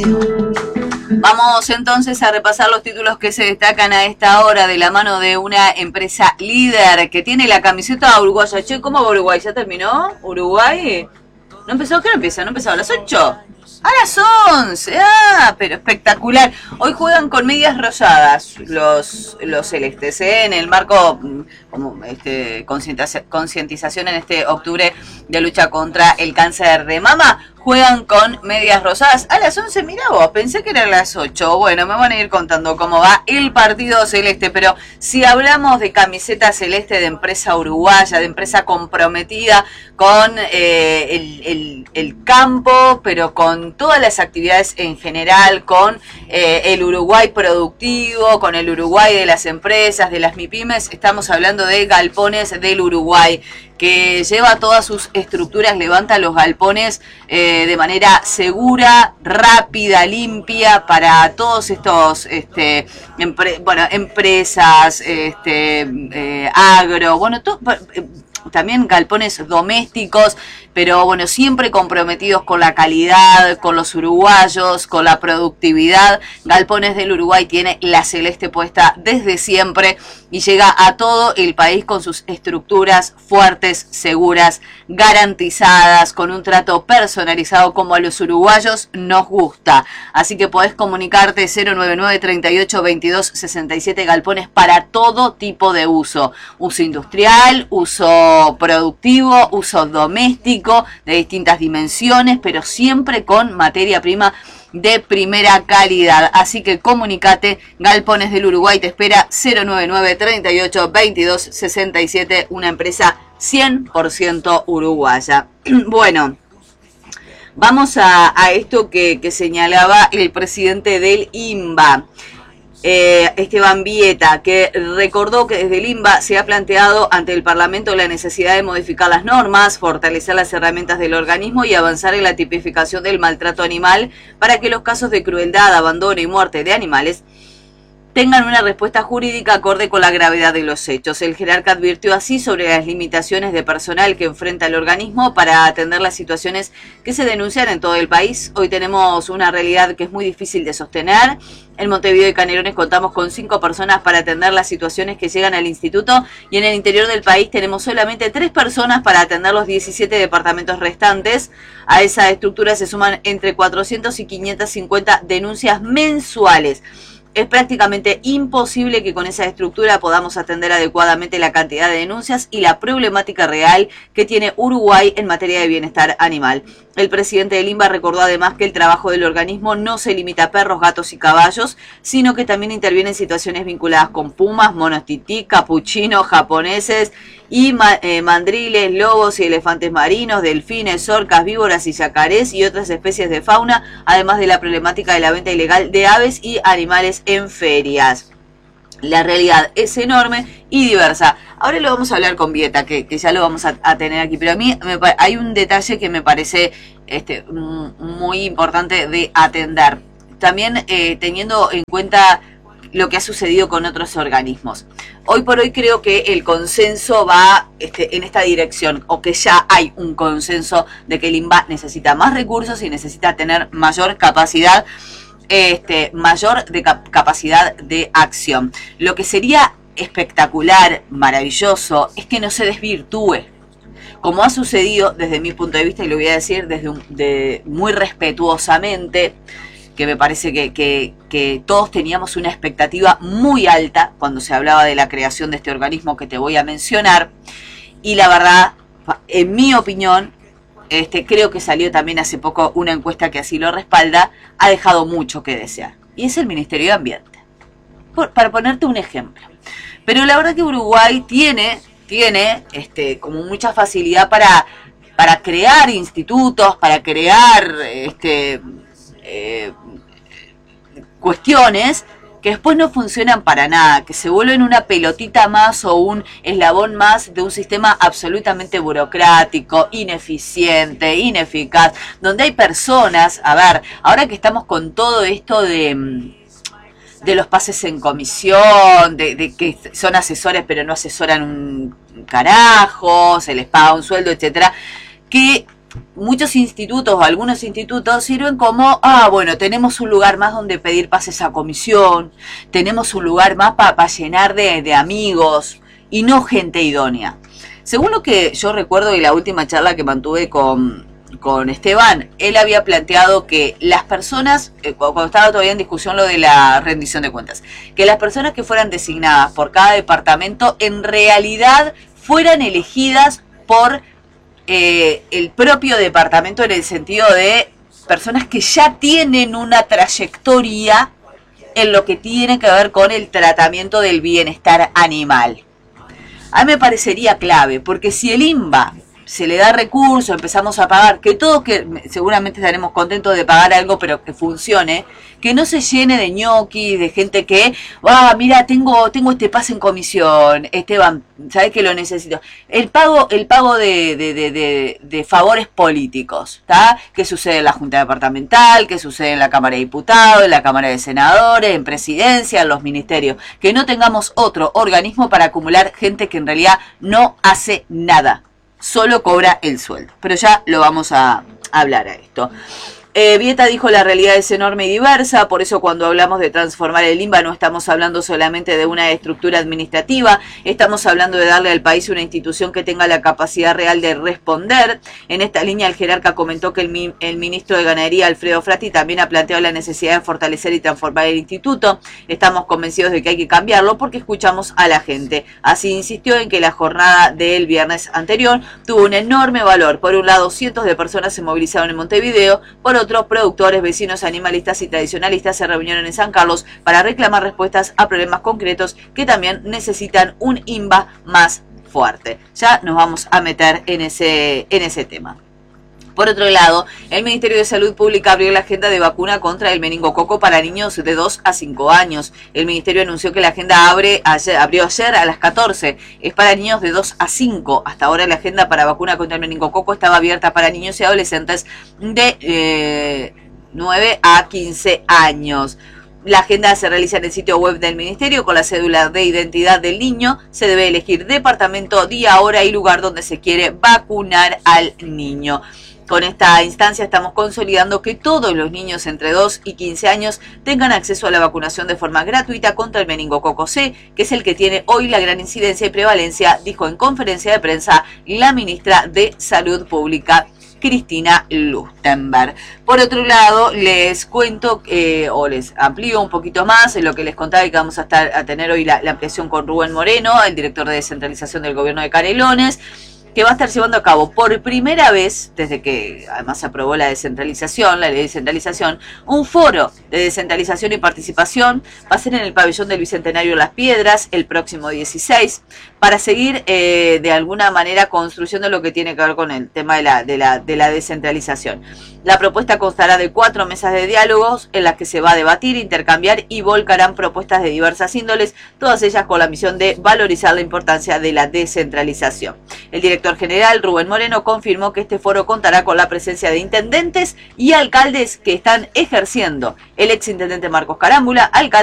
Vamos entonces a repasar los títulos que se destacan a esta hora de la mano de una empresa líder que tiene la camiseta uruguaya. Che, ¿cómo va Uruguay? ¿Ya terminó? ¿Uruguay? ¿No empezó? ¿Qué no empieza? ¿No empezó a las 8? A las 11. Ah, pero espectacular. Hoy juegan con medias rosadas los celestes, ¿eh? En el marco como concientización en este octubre de lucha contra el cáncer de mama. Juegan con medias rosadas a las 11, mirá vos, pensé que era a las 8. Bueno, me van a ir contando cómo va el partido celeste, pero si hablamos de camiseta celeste de empresa uruguaya, de empresa comprometida con el campo, pero con todas las actividades en general, con el Uruguay productivo, con el Uruguay de las empresas, de las MIPYMES, estamos hablando de Galpones del Uruguay, que lleva todas sus estructuras, levanta los galpones de manera segura, rápida, limpia para todos estos empresas, agro, también galpones domésticos, pero bueno, siempre comprometidos con la calidad, con los uruguayos, con la productividad. Galpones del Uruguay tiene la celeste puesta desde siempre y llega a todo el país con sus estructuras fuertes, seguras, garantizadas, con un trato personalizado como a los uruguayos nos gusta. Así que podés comunicarte 099 38 22 67 galpones para todo tipo de uso. Uso industrial, uso productivo, uso doméstico, de distintas dimensiones, pero siempre con materia prima de primera calidad. Así que comunicate, Galpones del Uruguay te espera 099 38 22 67, una empresa 100% uruguaya. Bueno, vamos a esto que señalaba el presidente del INBA. Esteban Vieta, que recordó que desde el INBA se ha planteado ante el Parlamento la necesidad de modificar las normas, fortalecer las herramientas del organismo y avanzar en la tipificación del maltrato animal para que los casos de crueldad, abandono y muerte de animales tengan una respuesta jurídica acorde con la gravedad de los hechos. El jerarca advirtió así sobre las limitaciones de personal que enfrenta el organismo para atender las situaciones que se denuncian en todo el país. Hoy tenemos una realidad que es muy difícil de sostener. En Montevideo y Canelones contamos con 5 personas para atender las situaciones que llegan al instituto y en el interior del país tenemos solamente 3 personas para atender los 17 departamentos restantes. A esa estructura se suman entre 400 y 550 denuncias mensuales. Es prácticamente imposible que con esa estructura podamos atender adecuadamente la cantidad de denuncias y la problemática real que tiene Uruguay en materia de bienestar animal. El presidente del INBA recordó además que el trabajo del organismo no se limita a perros, gatos y caballos, sino que también interviene en situaciones vinculadas con pumas, monos tití, capuchinos, japoneses y mandriles, lobos y elefantes marinos, delfines, orcas, víboras y yacarés y otras especies de fauna, además de la problemática de la venta ilegal de aves y animales en ferias. La realidad es enorme y diversa. Ahora lo vamos a hablar con Vieta, que ya lo vamos a tener aquí, pero a mí hay un detalle que me parece muy importante de atender. También teniendo en cuenta lo que ha sucedido con otros organismos. Hoy por hoy creo que el consenso va en esta dirección, o que ya hay un consenso de que el INBA necesita más recursos y necesita tener mayor capacidad, capacidad de acción. Lo que sería espectacular, maravilloso, es que no se desvirtúe, como ha sucedido desde mi punto de vista, y lo voy a decir muy respetuosamente, que me parece que todos teníamos una expectativa muy alta cuando se hablaba de la creación de este organismo que te voy a mencionar, y la verdad, en mi opinión, creo que salió también hace poco una encuesta que así lo respalda, ha dejado mucho que desear, y es el Ministerio de Ambiente, para ponerte un ejemplo. Pero la verdad que Uruguay tiene como mucha facilidad para crear institutos, para crear cuestiones que después no funcionan para nada, que se vuelven una pelotita más o un eslabón más de un sistema absolutamente burocrático, ineficiente, ineficaz, donde hay personas, a ver, ahora que estamos con todo esto de los pases en comisión, de que son asesores pero no asesoran un carajo, se les paga un sueldo, etcétera, que muchos institutos o algunos institutos sirven como, bueno, tenemos un lugar más donde pedir pases a comisión, tenemos un lugar más para llenar de amigos y no gente idónea. Según lo que yo recuerdo de la última charla que mantuve con Esteban, él había planteado que las personas, cuando estaba todavía en discusión lo de la rendición de cuentas, que las personas que fueran designadas por cada departamento en realidad fueran elegidas por el propio departamento, en el sentido de personas que ya tienen una trayectoria en lo que tiene que ver con el tratamiento del bienestar animal. A mí me parecería clave, porque si el INBA se le da recursos, empezamos a pagar, que todos que seguramente estaremos contentos de pagar algo, pero que funcione, que no se llene de ñoquis, de gente que, mira, tengo este pase en comisión, Esteban, ¿sabes que lo necesito? El pago de favores políticos, ¿está? Que sucede en la Junta Departamental, que sucede en la Cámara de Diputados, en la Cámara de Senadores, en Presidencia, en los ministerios, que no tengamos otro organismo para acumular gente que en realidad no hace nada, solo cobra el sueldo. Pero ya lo vamos a hablar a esto. Vieta dijo: la realidad es enorme y diversa, por eso cuando hablamos de transformar el INBA no estamos hablando solamente de una estructura administrativa, estamos hablando de darle al país una institución que tenga la capacidad real de responder. En esta línea el jerarca comentó que el ministro de Ganadería, Alfredo Frati, también ha planteado la necesidad de fortalecer y transformar el instituto. Estamos convencidos de que hay que cambiarlo porque escuchamos a la gente. Así insistió en que la jornada del viernes anterior tuvo un enorme valor. Por un lado, cientos de personas se movilizaron en Montevideo, por otros productores, vecinos, animalistas y tradicionalistas se reunieron en San Carlos para reclamar respuestas a problemas concretos que también necesitan un INBA más fuerte. Ya nos vamos a meter en ese tema. Por otro lado, el Ministerio de Salud Pública abrió la agenda de vacuna contra el meningococo para niños de 2 a 5 años. El Ministerio anunció que la agenda abrió ayer a las 14. Es para niños de 2 a 5. Hasta ahora la agenda para vacuna contra el meningococo estaba abierta para niños y adolescentes de 9 a 15 años. La agenda se realiza en el sitio web del Ministerio con la cédula de identidad del niño. Se debe elegir departamento, día, hora y lugar donde se quiere vacunar al niño. Con esta instancia estamos consolidando que todos los niños entre 2 y 15 años tengan acceso a la vacunación de forma gratuita contra el meningococo C, que es el que tiene hoy la gran incidencia y prevalencia, dijo en conferencia de prensa la ministra de Salud Pública, Cristina Lustenberg. Por otro lado, les cuento o les amplío un poquito más en lo que les contaba, y que vamos a tener hoy la ampliación con Rubén Moreno, el director de descentralización del gobierno de Canelones, que va a estar llevando a cabo por primera vez, desde que además se aprobó la descentralización, la ley de descentralización, un foro de descentralización y participación. Va a ser en el pabellón del Bicentenario Las Piedras el próximo 16, para seguir de alguna manera construyendo lo que tiene que ver con el tema de la descentralización. La propuesta constará de 4 mesas de diálogos en las que se va a debatir, intercambiar y volcarán propuestas de diversas índoles, todas ellas con la misión de valorizar la importancia de la descentralización. El director general, Rubén Moreno, confirmó que este foro contará con la presencia de intendentes y alcaldes que están ejerciendo: el exintendente Marcos Carámbula, alcalde